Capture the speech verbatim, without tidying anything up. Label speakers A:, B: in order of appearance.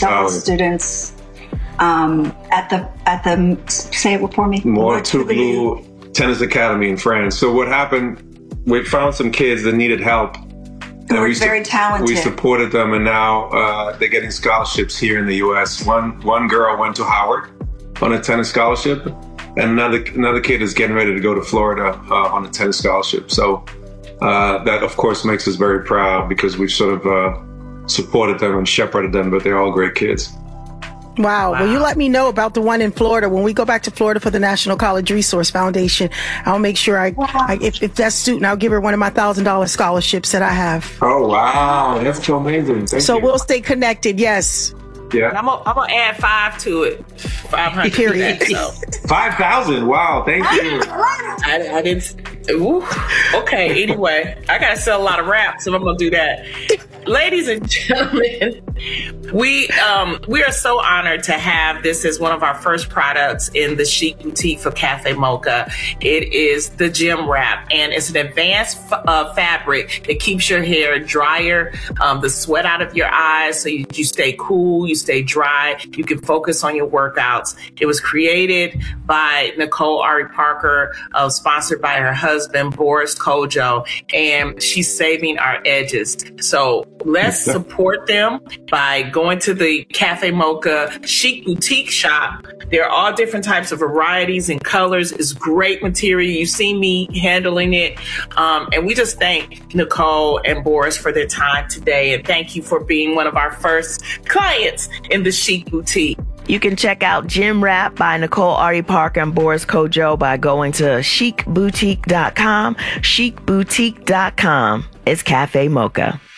A: several
B: Oh.
A: students um, at the at the say it for me.
B: More Toulouse Tennis Academy in France. So what happened? We found some kids that needed help.
A: Who were
B: we su-
A: very talented.
B: We supported them, and now uh, they're getting scholarships here in the U S. One one girl went to Howard on a tennis scholarship, and another another kid is getting ready to go to Florida uh, on a tennis scholarship. So uh, that, of course, makes us very proud because we've sort of uh, supported them and shepherded them, but they're all great kids.
C: Wow. Well, you let me know about the one in Florida. When we go back to Florida for the National College Resource Foundation, I'll make sure I, I if, if that student, I'll give her one of my one thousand dollars scholarships that I have.
B: Oh, wow. That's so amazing. Thank
C: so
B: you.
C: we'll stay connected. Yes.
B: Yeah.
D: I'm gonna, I'm gonna add five to it. five hundred.
C: Period.
D: So.
B: five thousand. Wow. Thank you.
D: I, I didn't. Ooh, okay. Anyway, I gotta sell a lot of raps if I'm gonna do that. Ladies and gentlemen, we um, we are so honored to have this as one of our first products in the Chic Boutique for Cafe Mocha. It is the Gym Wrap, and it's an advanced f- uh, fabric that keeps your hair drier, um, the sweat out of your eyes, so you, you stay cool, you stay dry, you can focus on your workouts. It was created by Nicole Ari Parker, uh, sponsored by her husband, Boris Kojo, and she's saving our edges. So let's support them by going to the Cafe Mocha Chic Boutique shop. There are all different types of varieties and colors. It's great material. You've seen me handling it. Um, and we just thank Nicole and Boris for their time today. And thank you for being one of our first clients in the Chic Boutique.
E: You can check out Gym Wrap by Nicole Ari Parker and Boris Kojo by going to chic boutique dot com. chic boutique dot com. It's Cafe Mocha.